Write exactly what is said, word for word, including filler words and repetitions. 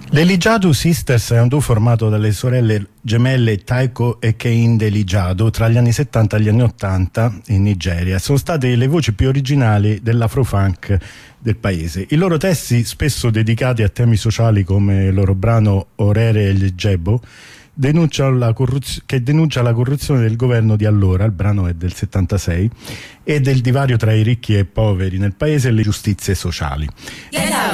Le Lijadu Sisters è un duo formato dalle sorelle gemelle Taiko e Kehinde Lijadu tra gli anni settanta e gli anni ottanta in Nigeria. Sono state le voci più originali dell'afrofunk del paese. I loro testi, spesso dedicati a temi sociali come il loro brano Orere e Jebo, denuncia la corruz- che denuncia la corruzione del governo di allora, il brano è del settantasei, e del divario tra i ricchi e i poveri nel paese e le giustizie sociali.